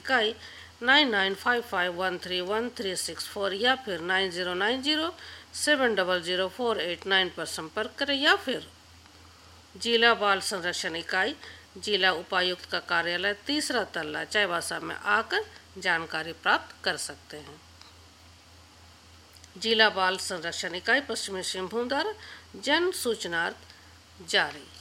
इकाई 9955131364 या फिर 9090700489 पर संपर्क करें या फिर जिला बाल संरक्षण इकाई जिला उपायुक्त का कार्यालय 3रा तल्ला चाईबासा में आकर जानकारी प्राप्त कर सकते हैं। जिला बाल संरक्षण इकाई पश्चिमी सिंहभूम द्वारा जन सूचनार्थ जारी।